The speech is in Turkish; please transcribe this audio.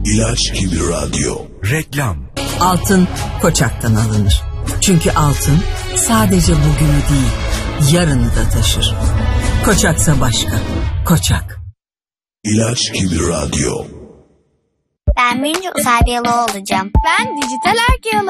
İlaç gibi radyo. Reklam. Altın Koçak'tan alınır. Çünkü altın sadece bugünü değil, yarını da taşır. Koçaksa başka. Koçak. İlaç gibi radyo. Ben birinci uzay biyoloğu olacağım. Ben dijital arkeolog.